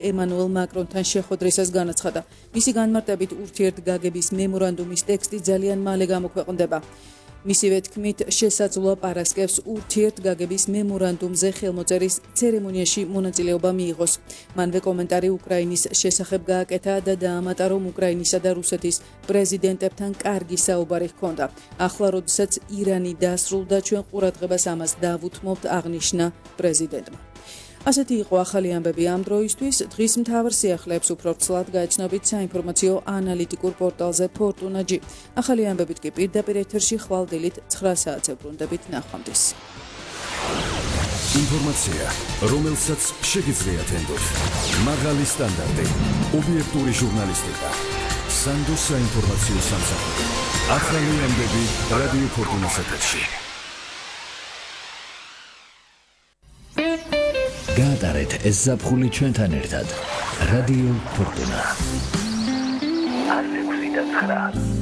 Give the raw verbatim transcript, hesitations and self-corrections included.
ემანუელ მაკრონთან შეხვედრისას განაცხადა. მისი განმარტებით ურთიერთგაგების მემორანდუმის ტექსტი ძალიან მალე გამოქვეყნდება. მისივე თქმით, შესაძლოა პარასკევს ურთიერთგაგების მემორანდუმზე ხელმოწერის ცერემონიაში მონაწილეობა მიიღოს. მანვე კომენტარი უკრაინის შესახებ გააკეთა და დაამატა, რომ უკრაინისა და რუსეთის პრეზიდენტებთან კარგი საუბარი ჰქონდა. ახლა, როდესაც ირანი დასრულდა, ჩვენ ყურადღებას ამას დავუთმობთ, აღნიშნა პრეზიდენტმა. ასეთი იყო ახალი ამბები ამ დროისთვის. დღის მთავარ სიახლეებს უფრო ვრცლად გაეცნობით საინფორმაციო ანალიტიკურ პორტალზე Fortuna G. ახალი ამბებით კი პირდაპირ ეთერში ხვალდილით ცხრა საათზე ბრუნდებით ნახვამდის. ინფორმაცია, რომელსაც შეგიძლიათ ენდოთ. მაღალი სტანდარტი, ობიექტური ჟურნალისტიკა. სანდოს საინფორმაციო სამსახური. ახალი ამბები რადიო Fortuna-ს ეთერში. გაატარეთ ეს ზაფხული ჩვენთან ერთად. რადიო Fortuna. ასი ექვსი და ცხრა